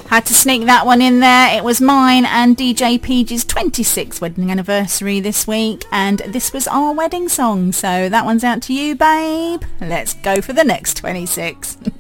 Had to sneak that one in there. It was mine and DJ Peach's 26th wedding anniversary this week, and this was our wedding song, so that one's out to you, babe. Let's go for the next 26.